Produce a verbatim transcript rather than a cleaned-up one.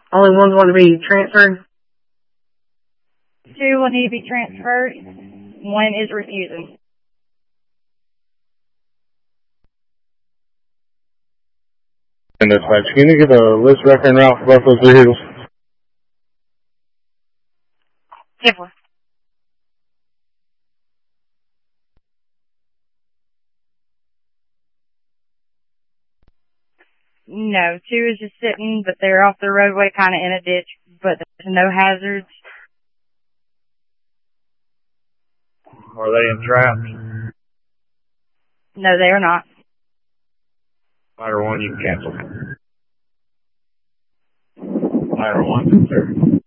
Only one's want to be transferred? Two will need to be transferred. One is refusing. And dispatch, can you give a list record and route for both those vehicles? ten four. No, two is just sitting, but they're off the roadway, kind of in a ditch, but there's no hazards. Are they in traps? No, they are not. Ladder one, you can cancel. Ladder one, sir.